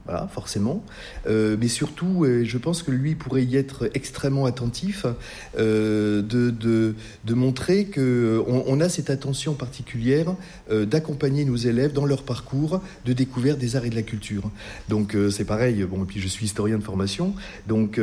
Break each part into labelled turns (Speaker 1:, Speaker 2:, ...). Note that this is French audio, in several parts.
Speaker 1: voilà, forcément. Mais surtout, je pense que lui pourrait y être extrêmement attentif, de montrer qu'on a cette attention particulière d'accompagner nos élèves dans leur parcours de découverte des arts et de la culture. Donc c'est pareil, et puis je suis historien de formation, donc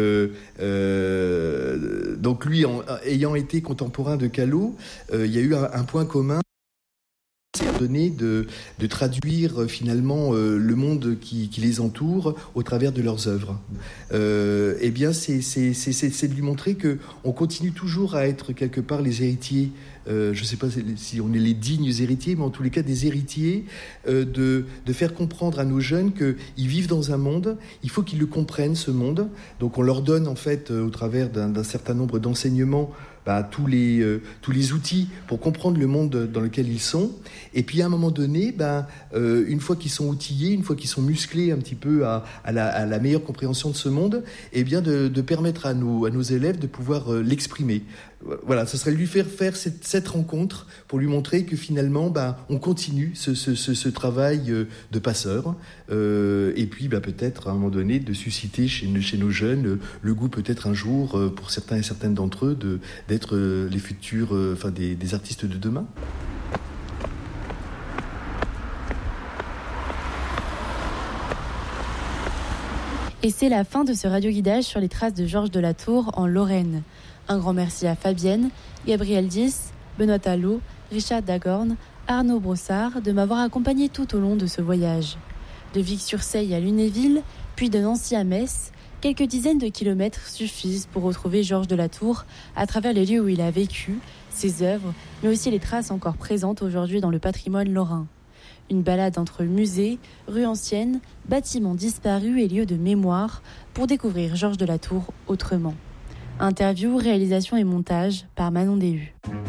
Speaker 1: lui, ayant été contemporain de Callot, il y a eu un point commun. C'est donné de traduire finalement le monde qui les entoure au travers de leurs œuvres. Eh bien, c'est de lui montrer qu'on continue toujours à être quelque part les héritiers. Je ne sais pas si on est les dignes héritiers, mais en tous les cas des héritiers, de faire comprendre à nos jeunes qu'ils vivent dans un monde, il faut qu'ils le comprennent, ce monde. Donc on leur donne en fait, au travers d'un certain nombre d'enseignements, tous les outils pour comprendre le monde dans lequel ils sont. Et puis à un moment donné, une fois qu'ils sont outillés, une fois qu'ils sont musclés un petit peu à la meilleure compréhension de ce monde, eh bien de permettre à nos élèves de pouvoir l'exprimer. Voilà, ce serait lui faire cette rencontre pour lui montrer que finalement, on continue ce travail de passeur. Et puis peut-être à un moment donné de susciter chez nos jeunes le goût peut-être un jour pour certains et certaines d'entre eux d'être les futurs, des artistes de demain.
Speaker 2: Et c'est la fin de ce radioguidage sur les traces de Georges de la Tour en Lorraine. Un grand merci à Fabienne, Gabriel Dys, Benoît Talot, Richard Dagorn, Arnaud Brossard de m'avoir accompagné tout au long de ce voyage. De Vic-sur-Seille à Lunéville, puis de Nancy à Metz, quelques dizaines de kilomètres suffisent pour retrouver Georges de la Tour à travers les lieux où il a vécu, ses œuvres, mais aussi les traces encore présentes aujourd'hui dans le patrimoine lorrain. Une balade entre musées, rues anciennes, bâtiments disparus et lieux de mémoire pour découvrir Georges de la Tour autrement. Interview, réalisation et montage par Manon Déhu.